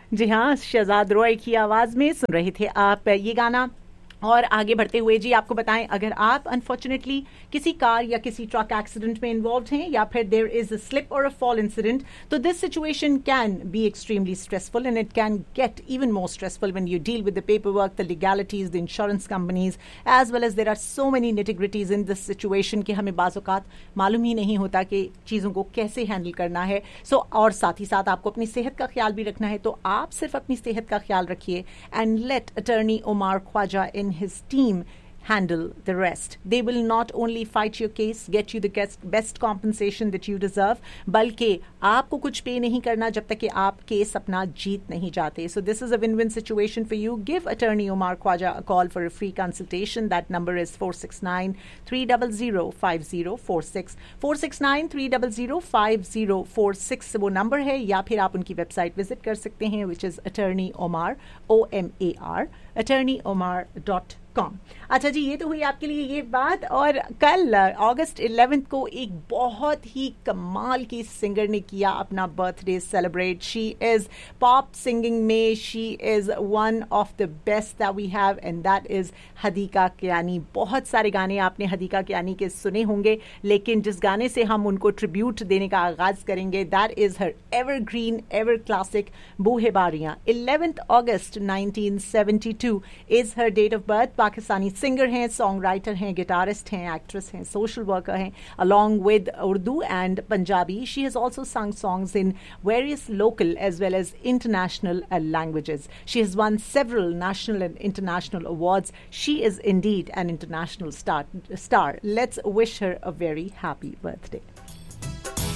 जी हाँ, शहजाद रॉय की आवाज में सुन रहे थे आप ये गाना। और आगे बढ़ते हुए जी आपको बताएं, अगर आप अनफॉर्चुनेटली किसी कार या किसी ट्रक एक्सीडेंट में इन्वॉल्व हैं या फिर देयर इज अ स्लिप और अ फॉल इंसिडेंट, तो this situation can be extremely stressful and it can get even more stressful when you deal with the paper work, the legalities, the insurance companies, as well as there are so many nitty-gritties in this situation कि हमें बाज़ औक़ात मालूम ही नहीं होता कि चीज़ों को कैसे हैंडल करना है। और साथ ही साथ आपको अपनी सेहत का ख्याल भी रखना है, तो आप सिर्फ अपनी सेहत का ख्याल रखिए and let attorney Umar Khwaja in his team handle the rest. They will not only fight your case, get you the best compensation that you deserve, बल्कि आपको कुछ पे नहीं करना जब तक कि आप केस अपना जीत नहीं जाते. So this is a win-win situation for you. Give attorney Omar Khwaja a call for a free consultation. That number is 469-300-5046. 469-300-5046 वो नंबर है, या फिर आप उनकी वेबसाइट विजिट कर सकते हैं, which is attorney Omar, OMAR, attorneyomar.com. अच्छा जी, ये तो हुई आपके लिए ये बात। और कल अगस्त 11 को एक बहुत ही कमाल की सिंगर ने किया अपना birthday celebrate. She is pop singing में she is one of the best that we have and that is Hadika Kiani. बहुत सारे गाने आपने हदीका कियानी के सुने होंगे, लेकिन जिस गाने से हम उनको ट्रिब्यूट देने का आगाज करेंगे that is her evergreen ever classic बूहे बारियां। 11 अगस्त 1972 is her date of birth. Pakistani singer हैं, सॉन्ग राइटर हैं, गिटारिस्ट हैं, एक्ट्रेस हैं, सोशल वर्कर हैं, along with Urdu and Punjabi. She has also sung songs in various local as well as international languages. She has won several national and international awards. She is indeed an international star. Let's wish her a very happy birthday.